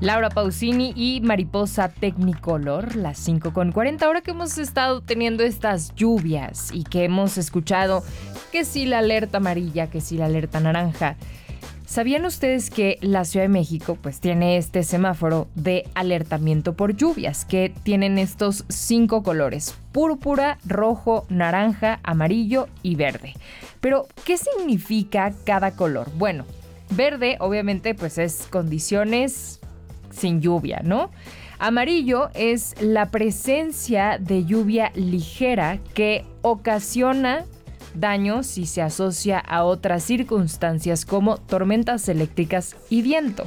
Laura Pausini y Mariposa Technicolor, las 5:40. Ahora que hemos estado teniendo estas lluvias y que hemos escuchado que sí la alerta amarilla, que sí la alerta naranja, ¿sabían ustedes que la Ciudad de México pues tiene este semáforo de alertamiento por lluvias que tienen estos 5 colores: púrpura, rojo, naranja, amarillo y verde? Pero, ¿qué significa cada color? Bueno, verde obviamente pues es condiciones sin lluvia, ¿no? Amarillo es la presencia de lluvia ligera que ocasiona daño si se asocia a otras circunstancias como tormentas eléctricas y viento.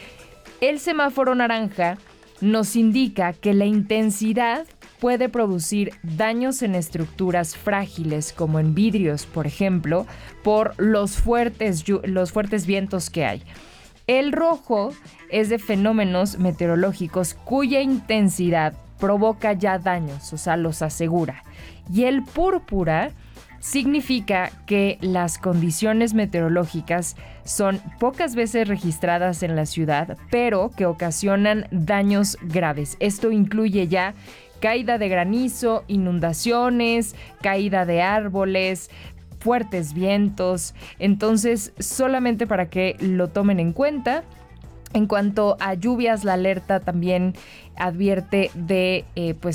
El semáforo naranja nos indica que la intensidad puede producir daños en estructuras frágiles como en vidrios, por ejemplo, por los fuertes vientos que hay. El rojo es de fenómenos meteorológicos cuya intensidad provoca ya daños, o sea, los asegura. Y el púrpura significa que las condiciones meteorológicas son pocas veces registradas en la ciudad, pero que ocasionan daños graves. Esto incluye ya caída de granizo, inundaciones, caída de árboles, fuertes vientos. Entonces, solamente para que lo tomen en cuenta. En cuanto a lluvias, la alerta también advierte de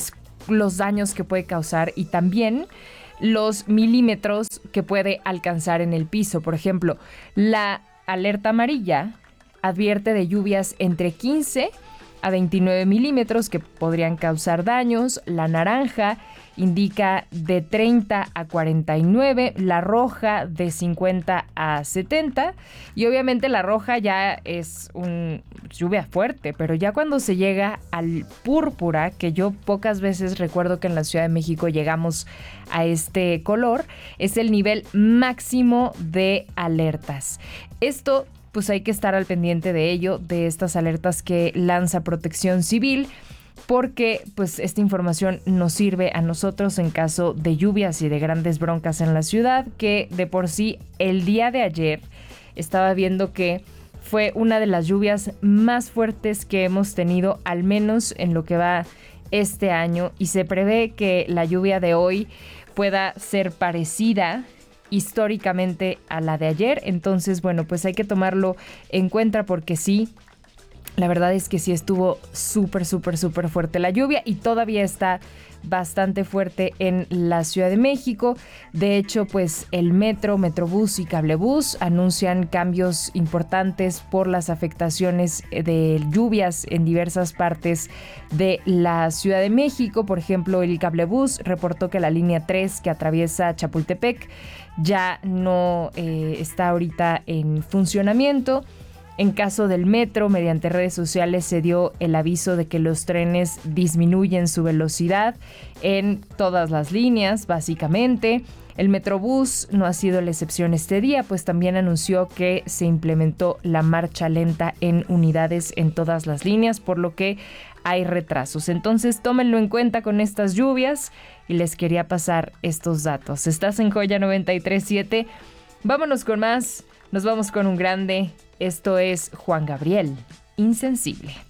los daños que puede causar y también los milímetros que puede alcanzar en el piso. Por ejemplo, la alerta amarilla advierte de lluvias entre 15 a 29 milímetros que podrían causar daños. La naranja indica de 30 a 49, la roja de 50 a 70 y obviamente la roja ya es lluvia fuerte, pero ya cuando se llega al púrpura, que yo pocas veces recuerdo que en la Ciudad de México llegamos a este color, es el nivel máximo de alertas. Esto pues hay que estar al pendiente de ello, de estas alertas que lanza Protección Civil, porque pues esta información nos sirve a nosotros en caso de lluvias y de grandes broncas en la ciudad, que de por sí el día de ayer estaba viendo que fue una de las lluvias más fuertes que hemos tenido, al menos en lo que va este año, y se prevé que la lluvia de hoy pueda ser parecida históricamente a la de ayer. Entonces, bueno, pues hay que tomarlo en cuenta porque sí, la verdad es que sí estuvo súper fuerte la lluvia y todavía está bastante fuerte en la Ciudad de México. De hecho, pues el metro, Metrobús y Cablebús anuncian cambios importantes por las afectaciones de lluvias en diversas partes de la Ciudad de México. Por ejemplo, el Cablebús reportó que la línea 3 que atraviesa Chapultepec ya no está ahorita en funcionamiento. En caso del metro, mediante redes sociales se dio el aviso de que los trenes disminuyen su velocidad en todas las líneas, básicamente. El Metrobús no ha sido la excepción este día, pues también anunció que se implementó la marcha lenta en unidades en todas las líneas, por lo que hay retrasos. Entonces, tómenlo en cuenta con estas lluvias y les quería pasar estos datos. Estás en Joya 93.7. Vámonos con más. Nos vamos con un grande. Esto es Juan Gabriel, Insensible.